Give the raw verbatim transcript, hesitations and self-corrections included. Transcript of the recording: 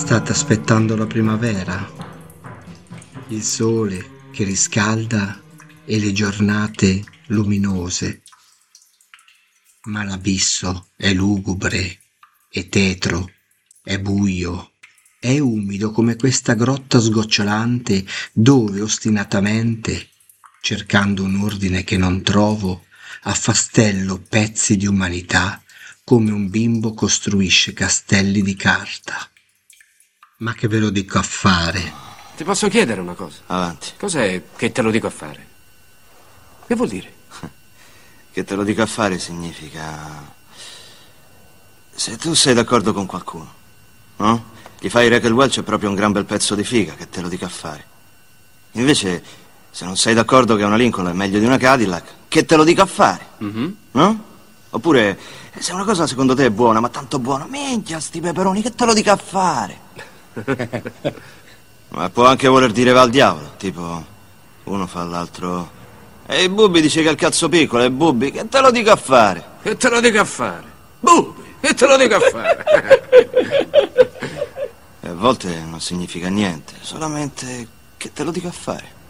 State aspettando la primavera, il sole che riscalda e le giornate luminose, ma l'abisso è lugubre, è tetro, è buio, è umido come questa grotta sgocciolante dove ostinatamente, cercando un ordine che non trovo, affastello pezzi di umanità come un bimbo costruisce castelli di carta. Ma che ve lo dico a fare? Ti posso chiedere una cosa? Avanti. Cos'è che te lo dico a fare? Che vuol dire? Che te lo dico a fare significa... Se tu sei d'accordo con qualcuno, no? Gli fai Raquel Welch è proprio un gran bel pezzo di figa, che te lo dico a fare. Invece, se non sei d'accordo che una Lincoln è meglio di una Cadillac, che te lo dico a fare, Mm-hmm. no? Oppure, se una cosa secondo te è buona, ma tanto buona, minchia sti peperoni, che te lo dico a fare? Ma può anche voler dire va al diavolo, tipo, uno fa all'altro... Ehi Bubbi dice che è il cazzo piccolo, e Bubbi, che te lo dico a fare? Che te lo dico a fare? Bubbi, che te lo dico a fare? E a volte non significa niente, solamente che te lo dico a fare.